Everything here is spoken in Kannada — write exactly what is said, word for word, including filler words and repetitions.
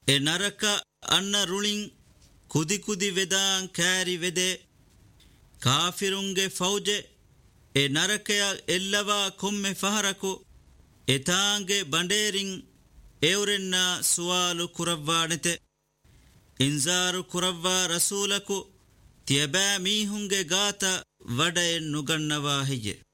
ಎ ನರಕ ಅನ್ನ ರುಳಿಂ ಕುದಿ ಕುದಿ ವೆದಾಂ ಕ್ಯಾರಿ ವೆದೆ ಕಾಫಿರುಂಗೆ ಫೌಜೆ ಎ ನರಕಯ ಎಲ್ಲವ ಕೊಮ್ಮೆ ಫಹರಕು ಎತಾಂಗೆ ಬಂಡೇರಿಂ ಎವರೆನ್ನ ಸುವಾಲು ಕುರವ್ವಾಣೆತೆ ಇಂಜಾರು ಕುರವ್ವ ರಸೂಲಕು ತ್ಯಬෑ ಮೀಹುಂಗೆ ಗಾತ ವಡ ಎ ನುಗನ್ನವಾ ಹಿಜೆ